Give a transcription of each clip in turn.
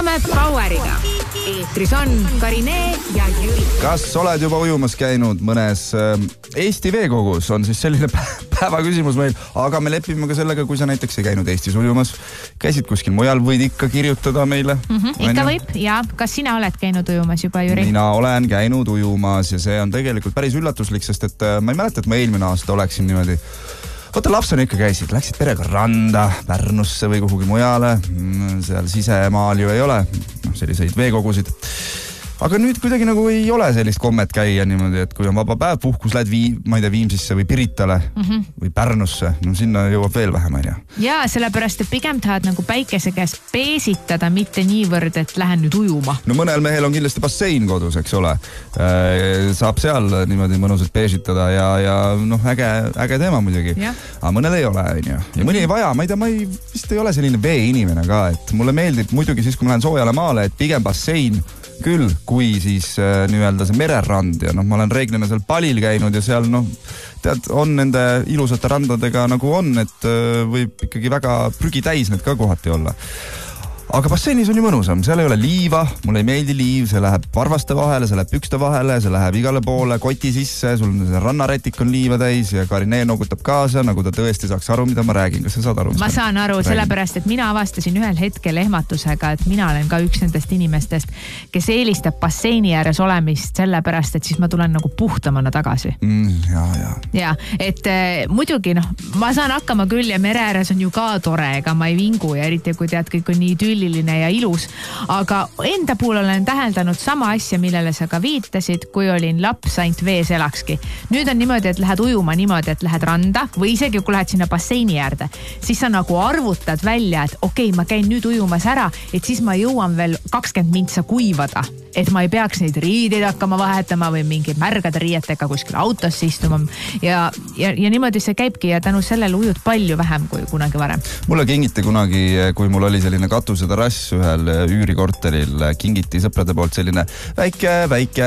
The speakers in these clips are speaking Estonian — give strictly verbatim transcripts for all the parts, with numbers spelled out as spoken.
ujutame Poweriga. Eetris on Karinee ja Jüri. Kas oled juba ujumas käinud mõnes Eesti veekogus? On siis selline päeva küsimus meil, aga me lepime ka sellega, kui sa näiteks ei käinud Eestis ujumas, käisid kuskil mujal, võid ikka kirjutada meile. Mm-hmm, ikka võib, ja kas sina oled käinud ujumas juba, Jüri? Mina olen käinud ujumas ja see on tegelikult päris üllatuslik, sest et ma ei mäleta, et ma eelmine aasta oleksin niimoodi. Võtta lapsena ikka käisid, läksid perega randa, Pärnusse või kuhugi mujale, seal sisemaal ju ei ole selliseid veekogusid. Aga nüüd kuidagi nagu ei ole sellist kommet käia niimoodi, et kui on vaba päev, puhkus lähed vii, ma ei tea, Viimsisse või Piritale mm-hmm. või Pärnusse, no sinna jõuab veel vähem, ei tea. Jaa, sellepärast, et pigem tahad nagu päikese käes peesitada, mitte niivõrd, et lähen nüüd ujuma. No mõnel mehel on kindlasti bassein kodus, eks ole. Saab seal niimoodi mõnusalt peesitada ja, ja noh, äge, äge teema muidugi. Aga mõnel ei ole, on ju. Ja mõni ei vaja, ma ei tea, ma ei, vist ei ole selline vee inimene ka, et mulle meeldib muidugi siis, kui ma lähen soojale maale, et pigem bassein küll, kui siis äh, nii-öelda see mererand ja noh, ma olen reeglina seal palil käinud ja seal noh, tead, on nende ilusate randadega nagu on, et äh, võib ikkagi väga prügi täis need ka kohati olla. Aga basseinis on ju mõnusam, seal ei ole liiva, mulle ei meeldi liiv, see läheb varvaste vahele, see läheb pükste vahele, see läheb igale poole koti sisse, sul see rannarätik on liiva täis ja Karinee noogutab kaasa, nagu ta tõesti saaks aru, mida ma räägin. Kas sa saad aru? Ma saan aru, räägin? Sellepärast, et mina avastasin ühel hetkel ehmatusega, et mina olen ka üks nendest inimestest, kes eelistab basseini ääres olemist sellepärast, et siis ma tulen nagu puhtamana tagasi. Mm, ja, ja. Ja, et äh, muidugi noh, ma saan hakkama küll ja mere ääres on ju ka tore, ega ma ei vingu ja eriti kui tead, kõik on nii tülli ja ilus, aga enda puhul olen täheldanud sama asja, millele sa ka viitasid, kui olin laps ainult vees elakski. Nüüd on niimoodi, et lähed ujuma niimoodi, et lähed randa või isegi kui lähed sinna basseini äärde, siis sa nagu arvutad välja, et okei, okay, ma käin nüüd ujumas ära, et siis ma jõuan veel kakskümmend mintsa kuivada, et ma ei peaks neid riideid hakkama vahetama või mingi märgade riietega kuskil autosse istuma ja, ja, ja niimoodi see käibki ja tänu sellele ujud palju vähem kui kunagi varem. Mulle kingiti kunagi, kui mul oli selline katuse terrass ühel üürikorteril, kingiti sõprade poolt selline väike, väike,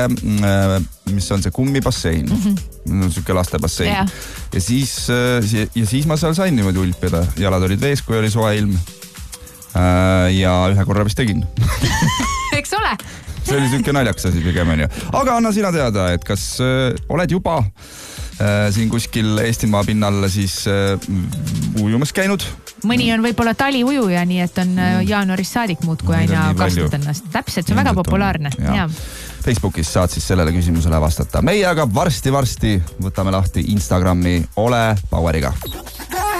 mis on see kummibassein, mm-hmm. siuke lastebassein. Yeah. Ja siis, ja siis ma seal sain niimoodi ulpida. Jalad olid vees, kui oli soe ilm. Ja ühe korra vist tegin. Eks ole? See oli siuke naljaks asi pigem on ju. Aga anna sina teada, et kas oled juba siin kuskil Eestimaa pinnal siis ujumas käinud? Mõni on võib-olla taliujuja, nii et on jaanuaris saadik muud, kui aina kastnud ennast. Täpselt, see on väga populaarne. Ja. Facebookis saad siis sellele küsimusele vastata. Meie aga varsti-varsti võtame lahti Instagrami Ole Poweriga.